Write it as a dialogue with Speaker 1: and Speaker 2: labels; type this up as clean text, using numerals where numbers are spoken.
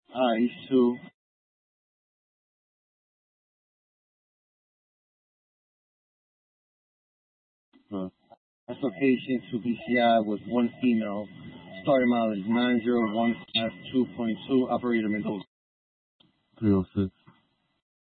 Speaker 1: East 2. Application to PCI with one female. Starting mileage 9015 2.2. Operator Mendoza.
Speaker 2: 306.